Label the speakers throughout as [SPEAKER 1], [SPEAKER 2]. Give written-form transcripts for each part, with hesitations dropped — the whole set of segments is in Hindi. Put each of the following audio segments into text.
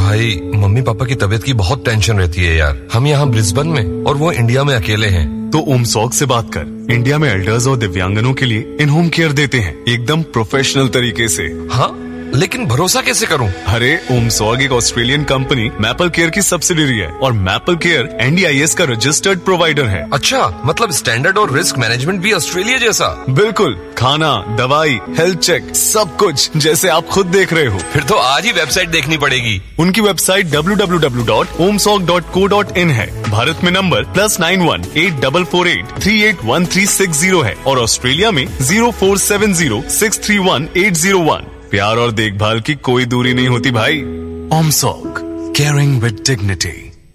[SPEAKER 1] भाई मम्मी पापा की तबीयत की बहुत टेंशन रहती है यार। हम यहाँ ब्रिस्बेन में और वो इंडिया में अकेले हैं।
[SPEAKER 2] तो ओमसॉक से बात कर। इंडिया में एल्डर्स और दिव्यांगनों के लिए इन होम केयर देते हैं एकदम प्रोफेशनल तरीके से।
[SPEAKER 1] हाँ, लेकिन भरोसा कैसे करूं?
[SPEAKER 2] अरे ओमसॉग एक ऑस्ट्रेलियन कंपनी मैपल केयर की सब्सिडियरी है और मैपल केयर NDIS का रजिस्टर्ड प्रोवाइडर है।
[SPEAKER 1] अच्छा, मतलब स्टैंडर्ड और रिस्क मैनेजमेंट भी ऑस्ट्रेलिया जैसा?
[SPEAKER 2] बिल्कुल, खाना, दवाई, हेल्थ चेक, सब कुछ जैसे आप खुद देख रहे हो।
[SPEAKER 1] फिर तो आज ही वेबसाइट देखनी पड़ेगी।
[SPEAKER 2] उनकी वेबसाइट www.omsog.co.in है। भारत में नंबर +91 8448 381360 है और ऑस्ट्रेलिया में 0470 631 801। प्यार और देखभाल की कोई दूरी नहीं होती भाई। ओमसॉग, केयरिंग विद डिग्निटी।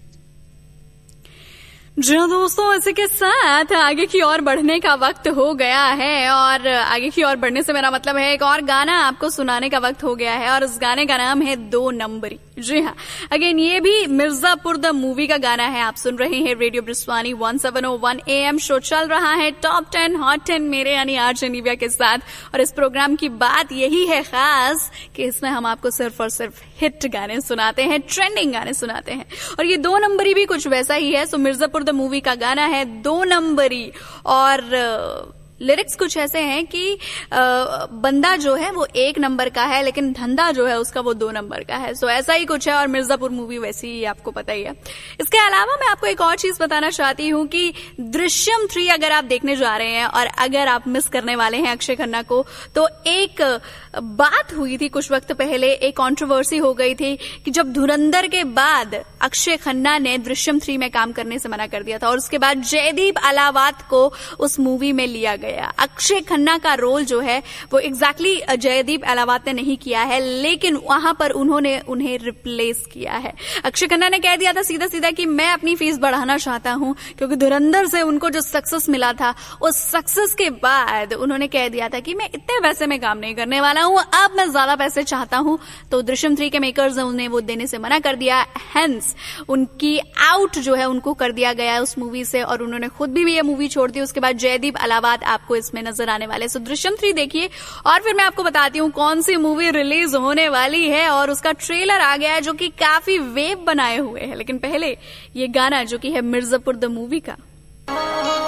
[SPEAKER 3] जी दोस्तों, इसी के साथ आगे की ओर बढ़ने का वक्त हो गया है और आगे की ओर बढ़ने से मेरा मतलब है एक और गाना आपको सुनाने का वक्त हो गया है और उस गाने का नाम है 2 नंबरी। जी हाँ, अगेन ये भी मिर्जापुर द मूवी का गाना है। आप सुन रहे हैं रेडियो ब्रिस्वानी 1701 AM। शो चल रहा है टॉप 10 हॉट 10 मेरे यानी आरजे निव्या के साथ और इस प्रोग्राम की बात यही है खास कि इसमें हम आपको सिर्फ और सिर्फ हिट गाने सुनाते हैं, ट्रेंडिंग गाने सुनाते हैं और ये 2 नंबरी भी कुछ वैसा ही है। सो मिर्जापुर द मूवी का गाना है 2 नंबरी और लिरिक्स कुछ ऐसे हैं कि बंदा जो है वो 1 नंबर का है लेकिन धंधा जो है उसका वो 2 नंबर का है। सो ऐसा ही कुछ है और मिर्जापुर मूवी वैसी ही आपको पता ही है। इसके अलावा मैं आपको एक और चीज बताना चाहती हूँ कि दृश्यम 3 अगर आप देखने जा रहे हैं और अगर आप मिस करने वाले हैं अक्षय खन्ना को, तो एक बात हुई थी कुछ वक्त पहले, एक कंट्रोवर्सी हो गई थी कि जब धुरंधर के बाद अक्षय खन्ना ने दृश्यम 3 में काम करने से मना कर दिया था और उसके बाद जयदीप अलावात को उस मूवी में लिया गया। अक्षय खन्ना का रोल जो है वो एग्जैक्टली जयदीप अलावात ने नहीं किया है लेकिन वहां पर उन्होंने उन्हें रिप्लेस किया है। अक्षय खन्ना ने कह दिया था सीधा सीधा कि मैं अपनी फीस बढ़ाना चाहता हूं क्योंकि धुरंधर से उनको जो सक्सेस मिला था उस सक्सेस के बाद उन्होंने कह दिया था कि मैं इतने पैसे में काम नहीं करने वाला हूं, अब मैं ज्यादा पैसे चाहता हूं। तो दृश्यम 3 के मेकर्स ने उन्हें वो देने से मना कर दिया, हेंस उनकी आउट जो है उनको कर दिया गया उस मूवी से और उन्होंने खुद भी ये मूवी छोड़ दी। उसके बाद जयदीप अलावात आपको इसमें नजर आने वाले। सो दृश्यम 3 देखिए और फिर मैं आपको बताती हूँ कौन सी मूवी रिलीज होने वाली है और उसका ट्रेलर आ गया है जो कि काफी वेव बनाए हुए है। लेकिन पहले ये गाना जो कि है मिर्जापुर द मूवी का।